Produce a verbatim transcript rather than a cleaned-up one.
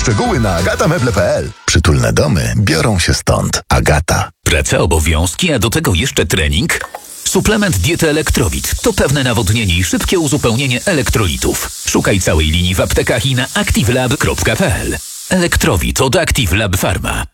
Szczegóły na agatameble kropka p l. Przytulne domy biorą się stąd. Agata. Praca, obowiązki, a do tego jeszcze trening? Suplement diety Elektrowit to pewne nawodnienie i szybkie uzupełnienie elektrolitów. Szukaj całej linii w aptekach i na activelab kropka p l. Elektrowit od Active Lab Pharma.